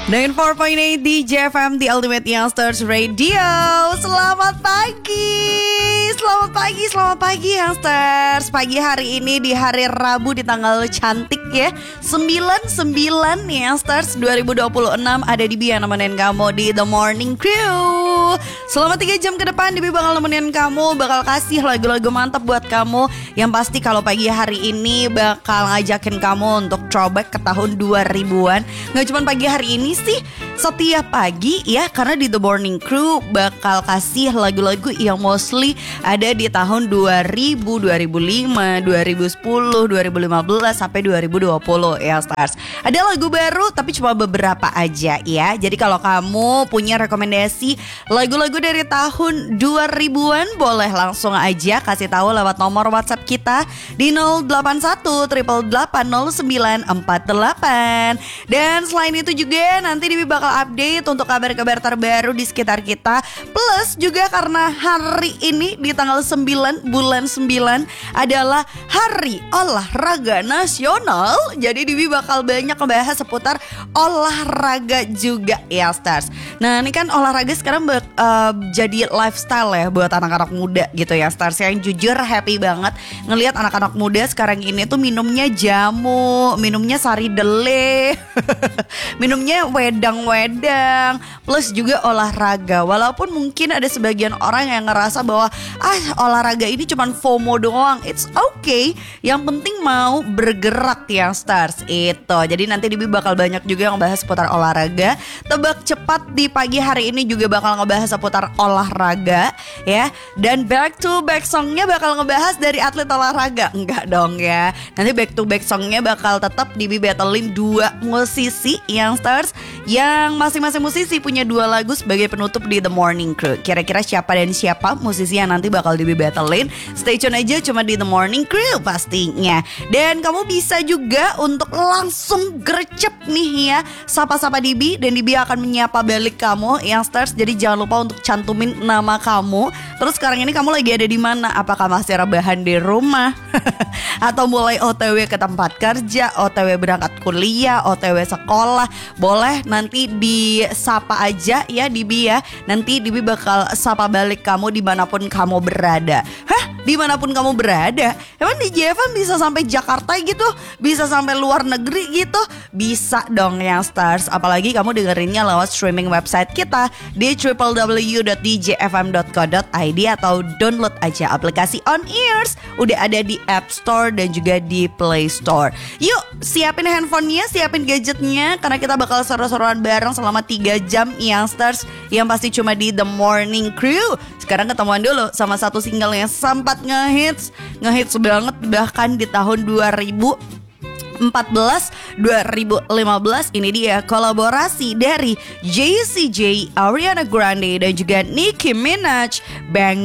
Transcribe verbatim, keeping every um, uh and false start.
Dengan empat koma delapan di J F M, The Ultimate Youngsters Radio. Selamat pagi. Selamat pagi, selamat pagi Youngsters. Pagi hari ini di hari Rabu di tanggal cantik ya, sembilan sembilan Youngsters dua ribu dua puluh enam. Ada Dibi yang nemenin kamu di The Morning Crew. Selama tiga jam ke depan Dibi bakal nemenin kamu, bakal kasih lagu-lagu mantap buat kamu. Yang pasti kalau pagi hari ini bakal ngajakin kamu untuk throwback ke tahun dua ribuan. Gak cuma pagi hari ini sih, setiap pagi ya, karena di The Morning Crew bakal kasih lagu-lagu yang mostly ada di tahun dua ribu, dua ribu lima, dua ribu sepuluh, dua ribu lima belas sampai dua ribu dua puluh ya Stars. Ada lagu baru tapi cuma beberapa aja ya. Jadi kalau kamu punya rekomendasi lagu-lagu dari tahun dua ribuan, boleh langsung aja kasih tahu lewat nomor WhatsApp kita di nol delapan satu delapan delapan nol sembilan empat delapan. Dan selain itu juga nanti Dibi bakal update untuk kabar-kabar terbaru di sekitar kita. Plus juga karena hari ini di tanggal sembilan bulan sembilan adalah Hari Olahraga Nasional. Jadi Dibi bakal banyak ngebahas seputar olahraga juga ya Stars. Nah ini kan olahraga sekarang be- uh, jadi lifestyle ya buat anak-anak muda gitu ya Stars. Yang jujur happy banget ngelihat anak-anak muda sekarang ini tuh minumnya jamu, minumnya sari dele, minumnya wedang-wedang, plus juga olahraga. Walaupun mungkin ada sebagian orang yang ngerasa bahwa ah olahraga ini cuma FOMO doang. It's okay, yang penting mau bergerak ya Stars itu. Jadi nanti Dibi bakal banyak juga yang ngebahas seputar olahraga. Tebak cepat di pagi hari ini juga bakal ngebahas seputar olahraga ya. Dan back to back songnya bakal ngebahas dari atlet olahraga. Enggak dong ya. Nanti back to back songnya bakal tetap Dibi battlein dua musisi yang Stars, yang masing-masing musisi punya dua lagu sebagai penutup di The Morning Crew. Kira-kira siapa dan siapa musisi yang nanti bakal Dibi battlein? Stay tune aja cuma di The Morning Crew pastinya. Dan kamu bisa juga untuk langsung gercep nih ya, sapa-sapa Dibi, dan Dibi akan menyapa balik kamu yang Stars. Jadi jangan lupa untuk cantumin nama kamu. Terus sekarang ini kamu lagi ada di mana? Apakah masih rebahan di rumah? Atau mulai O T W ke tempat kerja, O T W berangkat kuliah, O T W sekolah? Boleh nanti disapa aja ya Dibi ya. Nanti Dibi bakal sapa balik kamu dimanapun kamu berada. Hah? Dimanapun kamu berada? Emang di J F M bisa sampai Jakarta gitu? Bisa sampai luar negeri gitu? Bisa dong yang Stars. Apalagi kamu dengerinnya lewat streaming website kita di w w w dot d j f m dot co dot i d atau download aja aplikasi On Ears. Udah ada di App Store dan juga di Play Store. Yuk siapin handphonenya, siapin gadgetnya, karena kita bakal seru-seruan bareng selama tiga jam yang Stars. Yang pasti cuma di The Morning Crew. Sekarang ketemuan dulu sama satu single yang sempat ngehits Ngehits banget bahkan di tahun dua ribu empat belas, dua ribu lima belas. Ini dia kolaborasi dari Jessie J, Ariana Grande dan juga Nicki Minaj, Bang